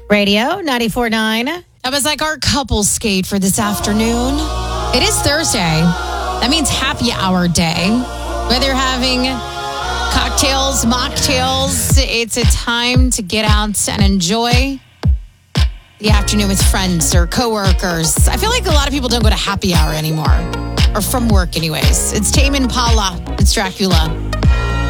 Radio 94.9. That was like our couple skate for this afternoon. It is Thursday. That means happy hour day. Whether you're having cocktails, mocktails, it's a time to get out and enjoy the afternoon with friends or coworkers. I feel like a lot of people don't go to happy hour anymore, or from work anyways. It's Tame Impala. It's Dracula.